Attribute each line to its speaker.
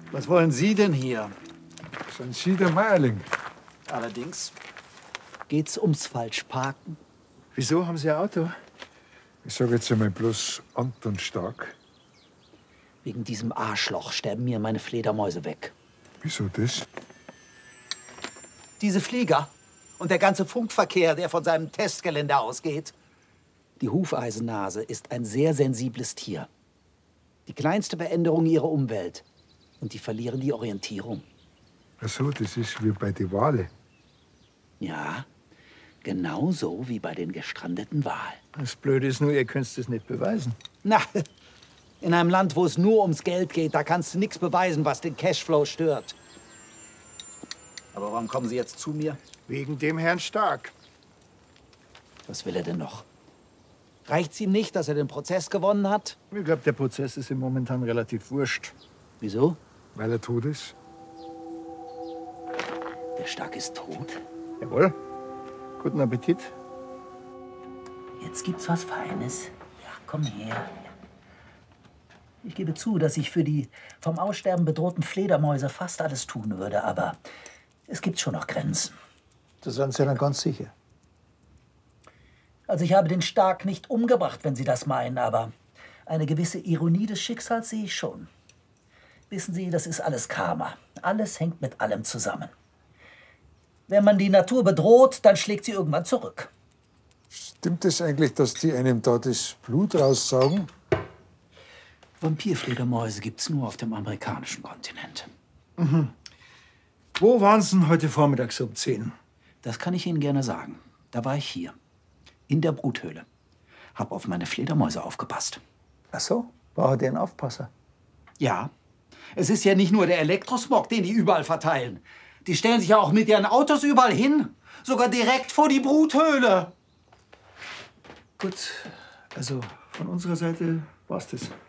Speaker 1: Was wollen Sie denn hier?
Speaker 2: Sind Sie der Meierling?
Speaker 1: Allerdings. Geht's ums Falschparken?
Speaker 2: Wieso haben Sie ein Auto? Ich sage jetzt einmal bloß Anton Stark.
Speaker 1: Wegen diesem Arschloch sterben mir meine Fledermäuse weg.
Speaker 2: Wieso das?
Speaker 1: Diese Flieger und der ganze Funkverkehr, der von seinem Testgelände ausgeht. Die Hufeisennase ist ein sehr sensibles Tier. Die kleinste Veränderung ihrer Umwelt. Und die verlieren die Orientierung.
Speaker 2: Ach so, das ist wie bei den Walen.
Speaker 1: Ja, genauso wie bei den gestrandeten Walen.
Speaker 3: Das Blöde ist nur, ihr könnt es nicht beweisen.
Speaker 1: Na, in einem Land, wo es nur ums Geld geht, da kannst du nichts beweisen, was den Cashflow stört. Aber warum kommen Sie jetzt zu mir?
Speaker 3: Wegen dem Herrn Stark.
Speaker 1: Was will er denn noch? Reicht's ihm nicht, dass er den Prozess gewonnen hat?
Speaker 3: Ich glaube, der Prozess ist ihm momentan relativ wurscht.
Speaker 1: Wieso?
Speaker 2: Weil er tot ist.
Speaker 1: Der Stark ist tot?
Speaker 3: Jawohl. Guten Appetit.
Speaker 1: Jetzt gibt's was Feines. Ja, komm her. Ich gebe zu, dass ich für die vom Aussterben bedrohten Fledermäuse fast alles tun würde, aber es gibt schon noch Grenzen.
Speaker 3: Da sind Sie dann ganz sicher.
Speaker 1: Also ich habe den Stark nicht umgebracht, wenn Sie das meinen, aber eine gewisse Ironie des Schicksals sehe ich schon. Wissen Sie, das ist alles Karma. Alles hängt mit allem zusammen. Wenn man die Natur bedroht, dann schlägt sie irgendwann zurück.
Speaker 2: Stimmt es eigentlich, dass die einem da das Blut raussaugen?
Speaker 1: Vampirfledermäuse gibt's nur auf dem amerikanischen Kontinent.
Speaker 3: Wo waren Sie denn heute Vormittag so um 10?
Speaker 1: Das kann ich Ihnen gerne sagen. Da war ich hier, in der Bruthöhle. Hab auf meine Fledermäuse aufgepasst.
Speaker 3: Ach so, braucht ihr einen Aufpasser?
Speaker 1: Ja, es ist ja nicht nur der Elektrosmog, den die überall verteilen. Die stellen sich ja auch mit ihren Autos überall hin. Sogar direkt vor die Bruthöhle.
Speaker 3: Gut, also von unserer Seite war's das.